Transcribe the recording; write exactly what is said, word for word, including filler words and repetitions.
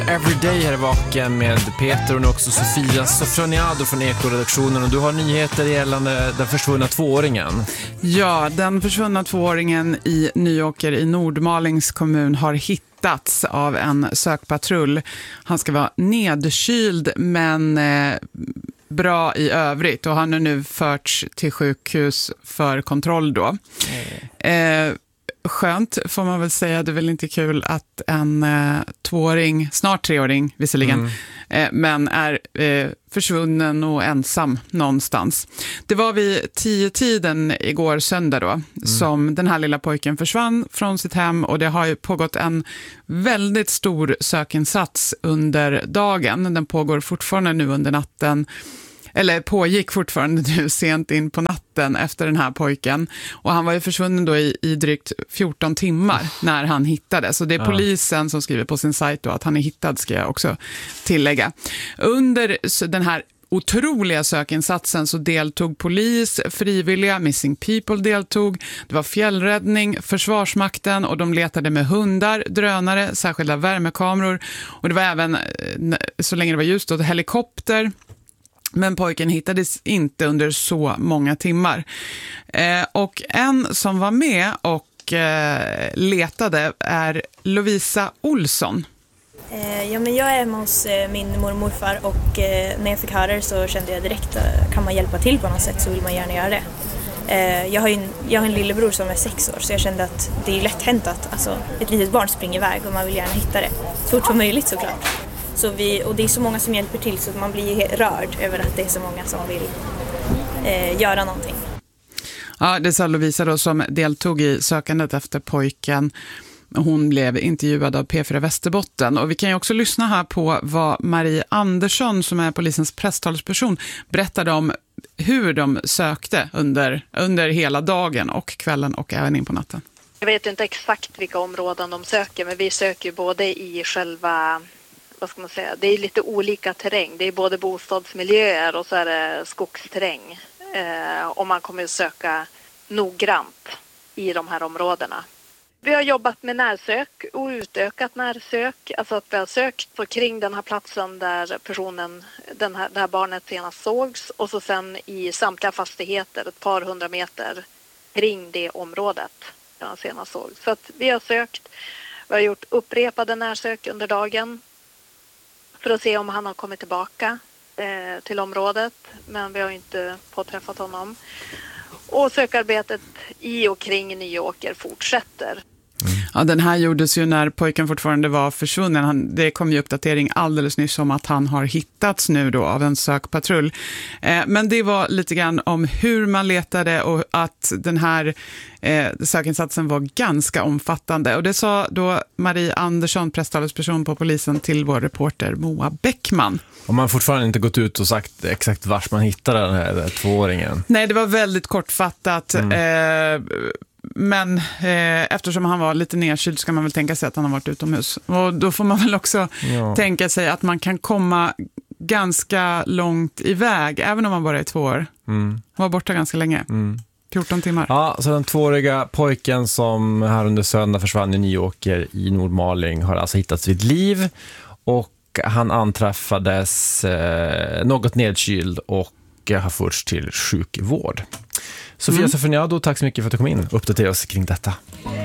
Everyday här är vaken med Peter och nu också Sofia Sofroniado från Eko-redaktionen, och du har nyheter gällande den försvunna tvååringen. Ja, den försvunna tvååringen i Nyåker i Nordmalings kommun har hittats av en sökpatrull. Han ska vara nedkyld men eh, bra i övrigt, och han är nu förts till sjukhus för kontroll då. Mm. Eh, Skönt får man väl säga. Det är väl inte kul att en eh, tvååring, snart treåring visserligen, mm. eh, men är eh, försvunnen och ensam någonstans. Det var vid tio tiden igår söndag då mm. som den här lilla pojken försvann från sitt hem, och det har ju pågått en väldigt stor sökinsats under dagen. Den pågår fortfarande nu under natten. Eller pågick fortfarande nu sent in på natten efter den här pojken. Och han var ju försvunnen då i, i drygt fjorton timmar när han hittades. Så det är ja. polisen som skriver på sin sajt då att han är hittad, ska jag också tillägga. Under den här otroliga sökinsatsen så deltog polis, frivilliga, Missing People deltog. Det var fjällräddning, Försvarsmakten, och de letade med hundar, drönare, särskilda värmekameror. Och det var även, så länge det var ljust, då, helikopter. Men pojken hittades inte under så många timmar. Eh, och en som var med och eh, letade är Lovisa Olsson. Eh, ja, men jag är hemma hos eh, min mormor och morfar, och eh, när jag fick höra det så kände jag direkt att kan man hjälpa till på något sätt så vill man gärna göra det. Eh, jag, har ju en, jag har en lillebror som är sex år, så jag kände att det är lätt hänt att alltså, ett litet barn springer iväg och man vill gärna hitta det. Så fort som möjligt såklart. Så vi, och det är så många som hjälper till så man blir rörd över att det är så många som vill eh, göra någonting. Ja, det sa Lovisa då, som deltog i sökandet efter pojken. Hon blev intervjuad av P fyra Västerbotten, och vi kan ju också lyssna här på vad Marie Andersson, som är polisens presstalsperson, berättade om hur de sökte under, under hela dagen och kvällen och även in på natten. Jag vet inte exakt vilka områden de söker, men vi söker både i själva, vad ska man säga, det är lite olika terräng. Det är både bostadsmiljöer och så är det skogsterräng. Eh, och man kommer att söka noggrant i de här områdena. Vi har jobbat med närsök och utökat närsök. Alltså att vi har sökt så kring den här platsen där personen, den här, det här barnet senast sågs. Och så sen i samtliga fastigheter, ett par hundra meter kring det området där han senast sågs. Så att vi har sökt, vi har gjort upprepade närsök under dagen för att se om han har kommit tillbaka eh, till området. Men vi har inte påträffat honom. Och sökarbetet i och kring Nyåker fortsätter. Ja, den här gjordes ju när pojken fortfarande var försvunnen. Han, det kom ju uppdatering alldeles nyss om att han har hittats nu då av en sökpatrull. Eh, men det var lite grann om hur man letade och att den här eh, sökinsatsen var ganska omfattande. Och det sa då Marie Andersson, presstalesperson på polisen, till vår reporter Moa Bäckman. Och man har fortfarande inte gått ut och sagt exakt vars man hittade den här tvååringen. Nej, det var väldigt kortfattat. Mm. Eh, Men eh, eftersom han var lite nedkyld ska man väl tänka sig att han har varit utomhus. Och då får man väl också ja. tänka sig att man kan komma ganska långt iväg, även om man bara är två år. Mm. Han var borta ganska länge. Mm. fjorton timmar. Ja, så den tvååriga pojken som här under söndag försvann i Nyåker i Nordmaling har alltså hittats vid liv. Och han anträffades eh, något nedkyld och har förts till sjukvård. Sofia mm. Sofroniado, tack så mycket för att du kom in och uppdaterade oss kring detta.